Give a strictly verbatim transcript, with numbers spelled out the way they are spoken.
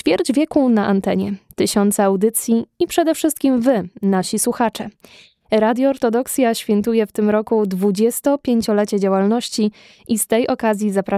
Ćwierć wieku na antenie, tysiące audycji i przede wszystkim wy, nasi słuchacze. Radio Ortodoksja świętuje w tym roku dwudziestopięciolecie działalności i z tej okazji zapraszam